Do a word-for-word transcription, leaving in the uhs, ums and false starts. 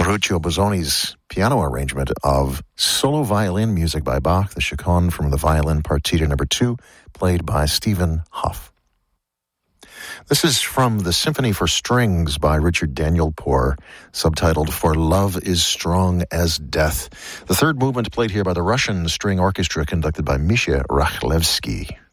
Ferruccio Bozzoni's piano arrangement of solo violin music by Bach, the Chaconne from the Violin Partita number two, played by Stephen Hough. This is from the Symphony for Strings by Richard Danielpour, subtitled For Love is Strong as Death. The third movement played here by the Russian String Orchestra conducted by Misha Rakhlevsky.